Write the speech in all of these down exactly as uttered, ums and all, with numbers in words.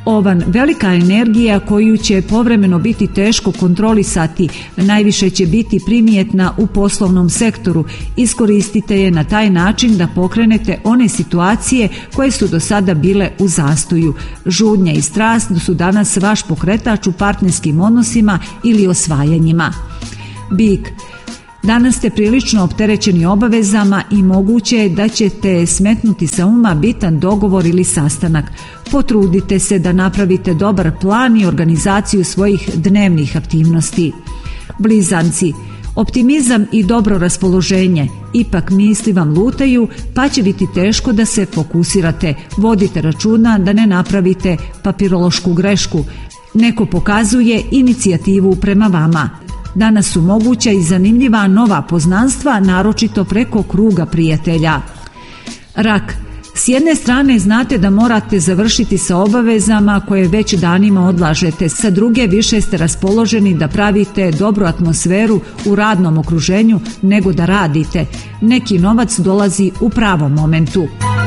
Ovan, velika energija koju će povremeno biti teško kontrolisati, najviše će biti primjetna u poslovnom sektoru. Iskoristite je na taj način da pokrenete one situacije koje su do sada bile u zastoju. Žudnja i strast su danas vaš pokretač u partnerskim odnosima ili osvajanjima. Bik, danas ste prilično opterećeni obavezama i moguće je da ćete smetnuti sa uma bitan dogovor ili sastanak. Potrudite se da napravite dobar plan i organizaciju svojih dnevnih aktivnosti. Blizanci, optimizam i dobro raspoloženje, ipak misli vam lutaju pa će biti teško da se fokusirate. Vodite računa da ne napravite papirološku grešku. Neko pokazuje inicijativu prema vama. Danas su moguća i zanimljiva nova poznanstva, naročito preko kruga prijatelja. Rak, s jedne strane znate da morate završiti sa obavezama koje već danima odlažete, sa druge više ste raspoloženi da pravite dobru atmosferu u radnom okruženju nego da radite. Neki novac dolazi u pravom momentu.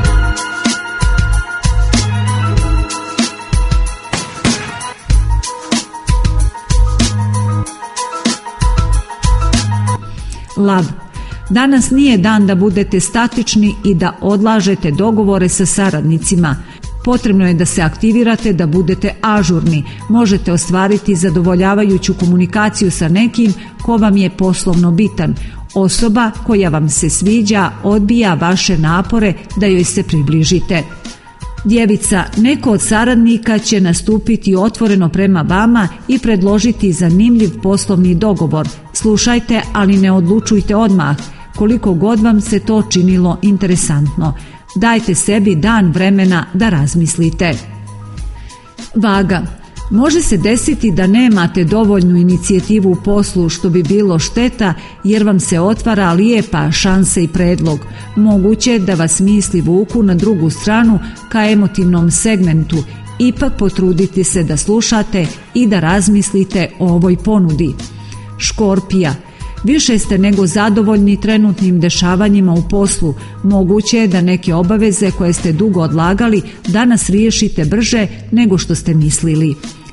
Lav, danas nije dan da budete statični i da odlažete dogovore sa saradnicima. Potrebno je da se aktivirate, da budete ažurni. Možete ostvariti zadovoljavajuću komunikaciju sa nekim ko vam je poslovno bitan. Osoba koja vam se sviđa odbija vaše napore da joj se približite. Djevica, neko od saradnika će nastupiti otvoreno prema vama i predložiti zanimljiv poslovni dogovor. Slušajte, ali ne odlučujte odmah, koliko god vam se to činilo interesantno. Dajte sebi dan vremena da razmislite. Vaga, može se desiti da nemate dovoljnu inicijativu u poslu, što bi bilo šteta jer vam se otvara lijepa šansa i predlog. Moguće da vas misli vuku na drugu stranu ka emotivnom segmentu. Ipak potrudite se da slušate i da razmislite o ovoj ponudi. Škorpija, više ste nego zadovoljni trenutnim dešavanjima u poslu. Moguće je da neke obaveze koje ste dugo odlagali danas riješite brže nego što ste mislili.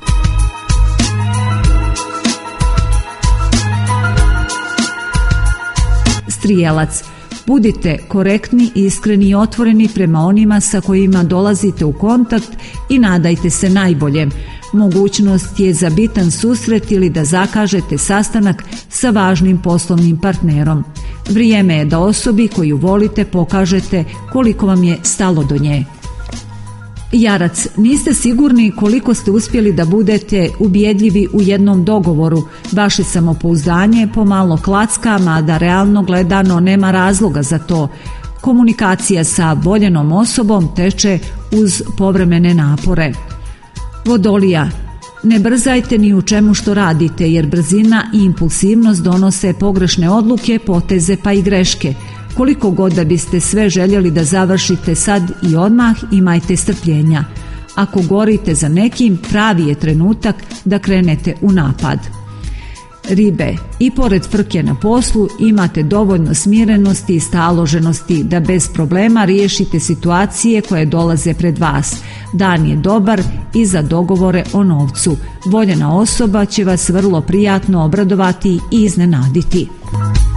Strijelac, budite korektni, iskreni i otvoreni prema onima sa kojima dolazite u kontakt i nadajte se najboljem. Mogućnost je za bitan susret ili da zakažete sastanak sa važnim poslovnim partnerom. Vrijeme je da osobi koju volite pokažete koliko vam je stalo do nje. Jarac, niste sigurni koliko ste uspjeli da budete ubjedljivi u jednom dogovoru. Vaše samopouzdanje pomalo klacka, mada realno gledano nema razloga za to. Komunikacija sa voljenom osobom teče uz povremene napore. Vodolija, ne brzajte ni u čemu što radite, jer brzina i impulsivnost donose pogrešne odluke, poteze pa i greške. Koliko god da biste sve željeli da završite sad i odmah, imajte strpljenja. Ako gorite za nekim, pravi je trenutak da krenete u napad. Ribe, i pored frke na poslu imate dovoljno smirenosti i staloženosti da bez problema riješite situacije koje dolaze pred vas. Dan je dobar i za dogovore o novcu. Voljena osoba će vas vrlo prijatno obradovati i iznenaditi.